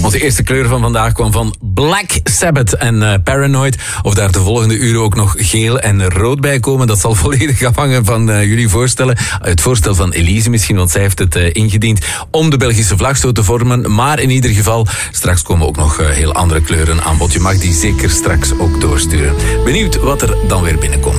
Onze eerste kleur van vandaag kwam van Black Sabbath en Paranoid. Of daar de volgende uren ook nog geel en rood bij komen, dat zal volledig afhangen van jullie voorstellen. Het voorstel van Elise misschien, want zij heeft het ingediend om de Belgische vlag zo te vormen. Maar in ieder geval, straks komen ook nog heel andere kleuren aan bod. Je mag die zeker straks ook doorsturen. Benieuwd wat er dan weer binnenkomt.